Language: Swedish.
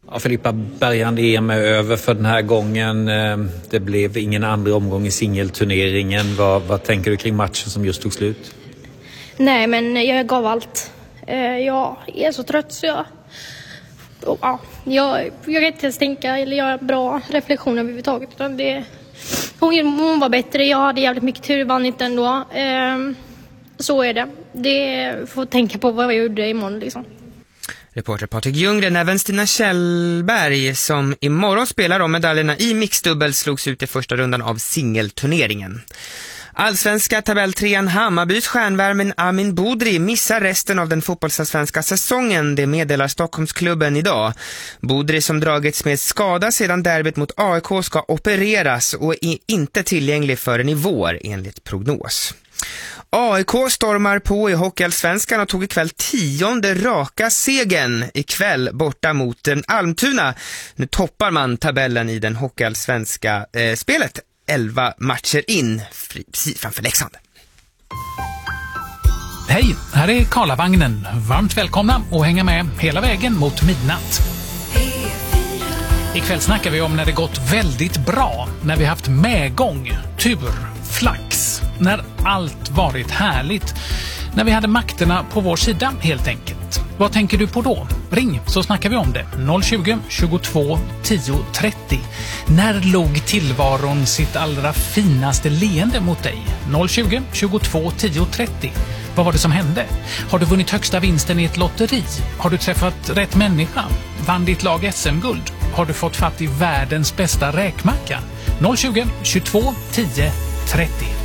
Ja, Filippa, bärgande EM är över för den här gången. Det blev ingen andra omgång i singelturneringen. Vad tänker du kring matchen som just tog slut? Nej, men jag gav allt. Jag är så trött så jag kan inte ens tänka eller göra bra reflektioner överhuvudtaget. Hon var bättre, jag hade jävligt mycket tur, vann inte ändå. Så är det. Det får tänka på vad jag gjorde imorgon liksom. Reporter Patrik Ljunggren. Även Stina Kjellberg som imorgon spelar om medaljerna i mixdubbel slogs ut i första rundan av singelturneringen. Allsvenska tabelltrean Hammarbys stjärnvärmen Amin Bodri missar resten av den fotbollsallsvenska säsongen. Det meddelar Stockholmsklubben idag. Bodri som dragits med skada sedan derbyt mot AIK ska opereras och är inte tillgänglig förrän i vår enligt prognos. AIK stormar på i Hockeyallsvenskan och tog ikväll 10:e raka segern ikväll borta mot Almtuna. Nu toppar man tabellen i den Hockeyallsvenska spelet. 11 matcher in framför Leksand. Hej, här är Karlavagnen. Varmt välkomna och hänga med hela vägen mot midnatt. Ikväll snackar vi om när det gått väldigt bra, när vi haft medgång, tur, flax, när allt varit härligt, när vi hade makterna på vår sida helt enkelt. Vad tänker du på då? Ring så snackar vi om det. 020 22 10 30. När låg tillvaron sitt allra finaste leende mot dig? 020 22 10 30. Vad var det som hände? Har du vunnit högsta vinsten i ett lotteri? Har du träffat rätt människa? Vann ditt lag SM-guld? Har du fått fatt i världens bästa räkmacka? 020 22 10 30.